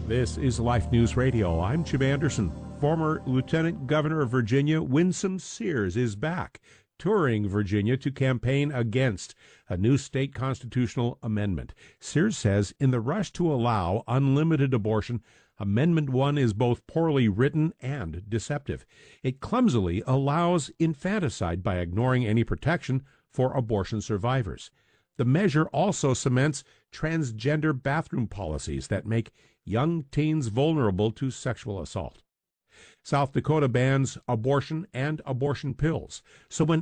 This is Life News Radio. I'm Jim Anderson. Former Lieutenant Governor of Virginia, Winsome Sears, is back, touring Virginia to campaign against a new state constitutional amendment. Sears says in the rush to allow unlimited abortion, Amendment 1 is both poorly written and deceptive. It clumsily allows infanticide by ignoring any protection for abortion survivors. The measure also cements transgender bathroom policies that make young teens vulnerable to sexual assault. South Dakota bans abortion and abortion pills. So when